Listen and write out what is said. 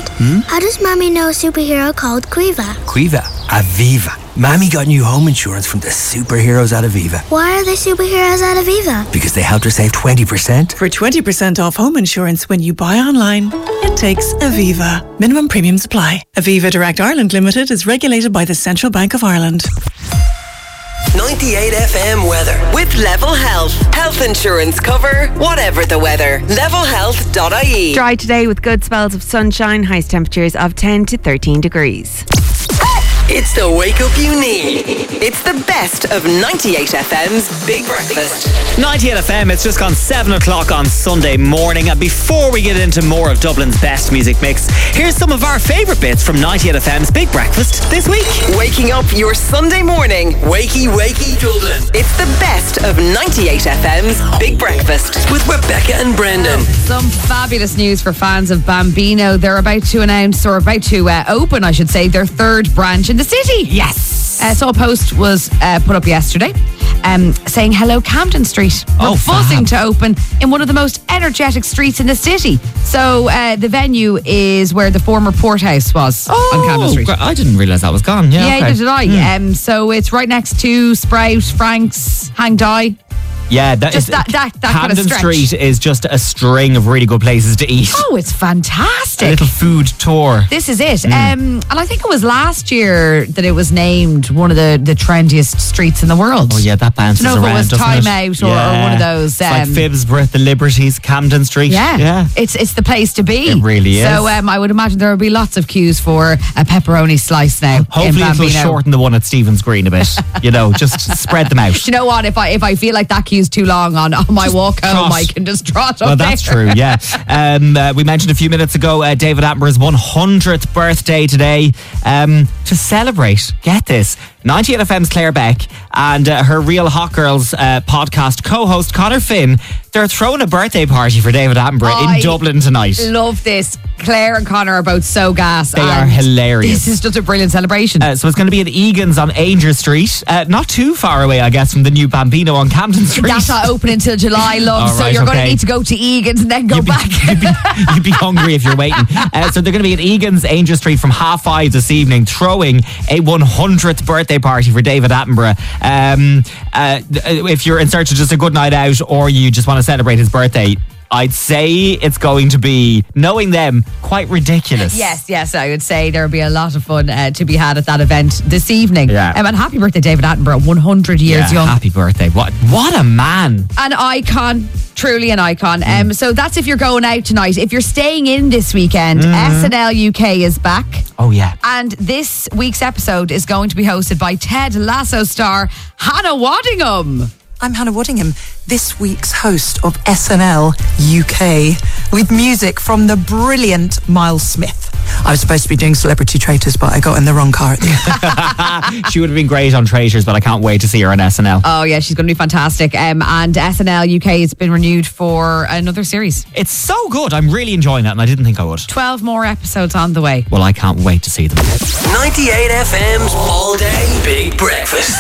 Dad, how does Mommy know a superhero called Quiva? Quiva? Aviva. Mommy got new home insurance from the superheroes at Aviva. Why are they superheroes at Aviva? Because they helped her save 20%. For 20% off home insurance when you buy online, it takes Aviva. Minimum premiums apply. Aviva Direct Ireland Limited is regulated by the Central Bank of Ireland. 98 FM weather with Level Health. Health insurance cover, whatever the weather. Levelhealth.ie. Dry today with good spells of sunshine, highest temperatures of 10 to 13 degrees. It's the wake up you need. It's the best of 98 FM's Big Breakfast. 98 FM, it's just gone 7 o'clock on Sunday morning. And before we get into more of Dublin's best music mix, here's some of our favourite bits from 98 FM's Big Breakfast this week. Waking up your Sunday morning. Wakey, wakey, Dublin. It's the best of 98 FM's Big Breakfast with Rebecca and Brendan. Some fabulous news for fans of Bambino. They're about to announce, or about to open, I should say, their third branch in the city. Yes. So a post was put up yesterday saying hello Camden Street. We're buzzing to open in one of the most energetic streets in the city. So the venue is where the former Port House was on Camden Street. I didn't realise that was gone. Yeah, neither did I. So it's right next to Sprout, Frank's, Hang Dye. Yeah, that Camden kind of stretch. Street is just a string of really good places to eat. Oh, it's fantastic. A little food tour. This is it. And I think it was last year that it was named one of the trendiest streets in the world. Oh yeah, that bounces around, I don't know if it was doesn't Time it? Out or one of those. It's like Phibsborough, the Liberties, Camden Street. Yeah. It's the place to be. It really is. So I would imagine there will be lots of queues for a pepperoni slice now. Hopefully it will shorten the one at Stephen's Green a bit. Just spread them out. Do you know what? If I feel like that queue's too long on my walk home, I can just trot up. Well, that's true, yeah. We mentioned a few minutes ago David Attenborough's 100th birthday today. To celebrate, get this, 98 FM's Claire Beck and her Real Hot Girls podcast co-host Conor Finn, they're throwing a birthday party for David Attenborough in Dublin tonight. Love this. Claire and Conor are both so gas. They are hilarious. This is just a brilliant celebration. So it's going to be at Egan's on Ainger Street. Not too far away, I guess, from the new Bambino on Camden Street. That's not open until July, love. So you're going to need to go to Egan's and then go back. You'd be hungry if you're waiting. So they're going to be at Egan's, Ainger Street from 5:30 this evening, throwing a 100th birthday party for David Attenborough. If you're in search of just a good night out or you just want to celebrate his birthday, I'd say it's going to be, knowing them, quite ridiculous. Yes, I would say there'll be a lot of fun to be had at that event this evening. Yeah. And happy birthday, David Attenborough, 100 years young. Happy birthday. What a man. An icon, truly an icon. So that's if you're going out tonight. If you're staying in this weekend, SNL UK is back. Oh, yeah. And this week's episode is going to be hosted by Ted Lasso star Hannah Waddingham. I'm Hannah Waddingham, this week's host of SNL UK, with music from the brilliant Miles Smith. I was supposed to be doing Celebrity Traitors, but I got in the wrong car at the end. She would have been great on Traitors, but I can't wait to see her on SNL. Oh yeah, she's going to be fantastic. And SNL UK has been renewed for another series. It's so good. I'm really enjoying it, and I didn't think I would. 12 more episodes on the way. Well, I can't wait to see them. 98 FM's All Day Big Breakfast.